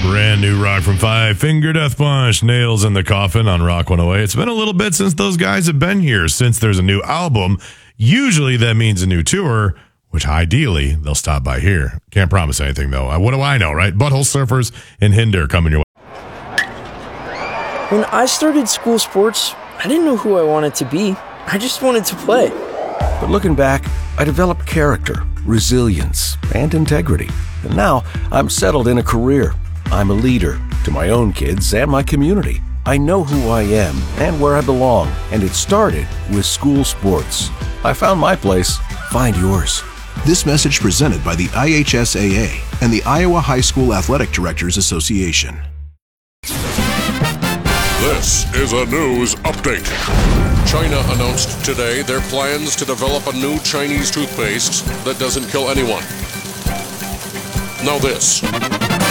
Brand new rock from Five Finger Death Punch, Nails in the Coffin on Rock 108. It's been a little bit since those guys have been here. Since there's a new album, usually that means a new tour, which ideally they'll stop by here. Can't promise anything though. What do I know, right? Butthole Surfers and Hinder coming your way. When I started school sports, I didn't know who I wanted to be. I just wanted to play. But looking back, I developed character, resilience, and integrity. And now I'm settled in a career. I'm a leader to my own kids and my community. I know who I am and where I belong, and it started with school sports. I found my place. Find yours. This message presented by the IHSAA and the Iowa High School Athletic Directors Association. This is a news update. China announced today their plans to develop a new Chinese toothpaste that doesn't kill anyone. Now this.